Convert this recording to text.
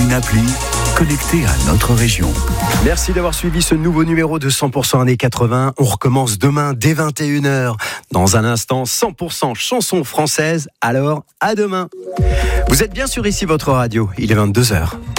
Une appli connectée à notre région. Merci d'avoir suivi ce nouveau numéro de 100% années 80. On recommence demain dès 21h. Dans un instant, 100% chansons françaises. Alors, à demain. Vous êtes bien sur Ici Votre Radio. Il est 22h.